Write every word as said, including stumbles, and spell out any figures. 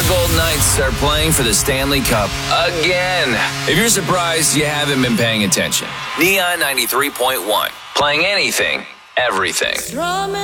Golden Knights are playing for the Stanley Cup again. If you're surprised, you haven't been paying attention. Neon ninety-three point one. Playing anything, everything.